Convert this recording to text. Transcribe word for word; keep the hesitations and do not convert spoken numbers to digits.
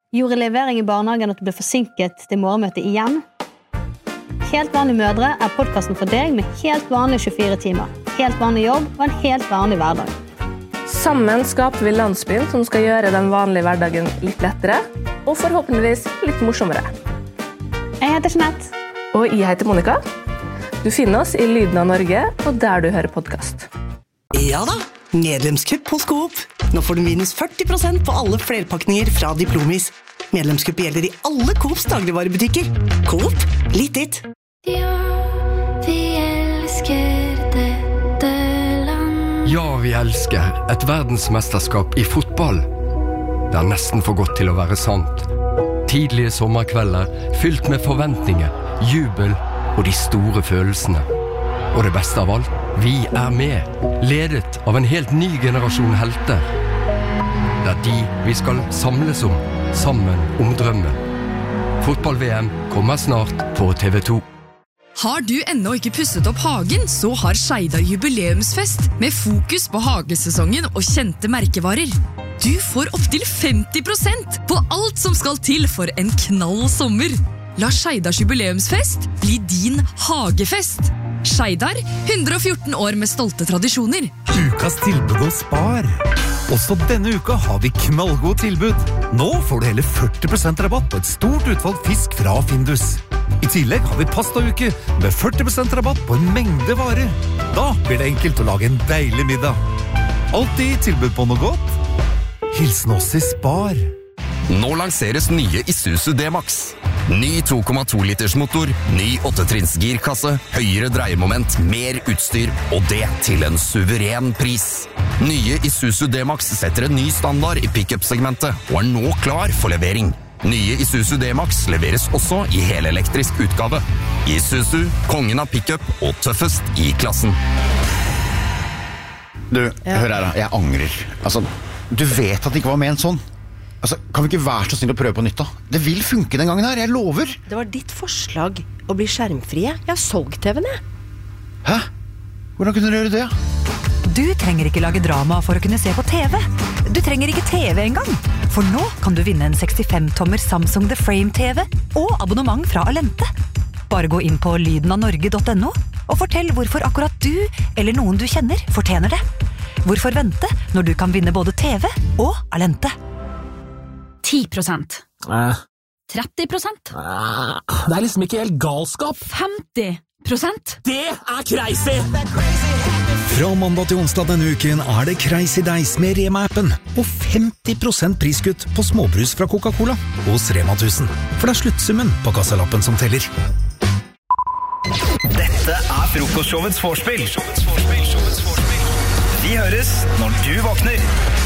Gjorde levering i barnehagen at du ble forsinket til morgenmøtet igjen? Helt vanlige mødre er podcasten for deg med helt vanlige tjuefire timer, helt vanlig jobb og en helt vanlig hverdag. Sammen skaper vi landsbyen som skal gjøre den vanlige hverdagen litt lettere, og forhåpentligvis litt morsommere. Jeg heter Jeanette. Og jeg heter Monica. Du finner oss i Lyden av Norge, og der du hører podcast. Ja da, medlemskupp hos Coop. Nå får du minus førti prosent på alle flerpakninger fra Diplomis. Medlemskupp gjelder i alle Coops dagligvarebutikker. Coop, litt ditt. Ja, vi elsker dette land. Ja, vi elsker et verdensmesterskap i fotball. Det er nesten for godt til å være sant. Tidlige sommerkvelder, fylt med forventninger, jubel og de store følelsene. Og det beste av alt, vi er med, ledet av en helt ny generasjon helter. Det er de vi skal samles om, sammen om drømmen. Fotball-V M kommer snart på T V to. Har du ennå ikke pusset opp hagen, så har Skeidar jubileumsfest med fokus på hagesesongen og kjente merkevarer. Du får opp til femti prosent på alt som skal til for en knall sommer. La Skeidars jubileumsfest bli din hagefest. Skeidar, hundre og fjorten år med stolte tradisjoner. Ukas tilbud hos Spar. Også denne uka har vi knallgod tilbud. Nå får du hele førti prosent rabatt på et stort utvalg fisk fra Findus. I tillegg har vi pastauke med førti prosent rabatt på en mengde varer. Da blir det enkelt å lage en deilig middag. Alltid tilbud på noe godt. Hilsen oss i Spar. Nå lanseres nye Isuzu D-Max. Ny to komma to liters motor, ny åttetrinns girkasse, høyere dreiemoment, mer utstyr, og det til en suveren pris. Nye Isuzu D-Max setter en ny standard i pick-up-segmentet, og er nå klar for levering. Nye Isuzu D-Max leveres også i helelektrisk utgave. Isuzu, kongen av pick-up og tøffest i klassen. Du, hør her da, jeg angrer. Altså, du vet at det ikke var ment sånn. Altså, kan vi ikke være så snill å prøve på nytt da? Det vil funke den gangen her, jeg lover. Det var ditt forslag å bli skjermfrie. Jeg har solgt T V-en, jeg. Hæ? Hvordan kunne du gjøre det? Du trenger ikke lage drama for å kunne se på T V. Du trenger ikke T V engang. For nå kan du vinne en sekstifem tommer Samsung The Frame T V og abonnement fra Alente. Bare gå inn på lyden av norge punktum no og fortell hvorfor akkurat du eller noen du kjenner fortjener det. Hvorfor vente når du kan vinne både T V og Alente? ti prosent. Eh. tretti prosent. Eh. Det er liksom ikke helt galskap. femti prosent. Det er crazy! Fra mandag til onsdag denne uken er det Crazy Days med Rema-appen og femti prosent priskutt på småbrus fra Coca-Cola hos Rema tusen. For det er sluttsummen på kassalappen som teller. Dette er frokostshowets vorspiel. Vi høres når du våkner.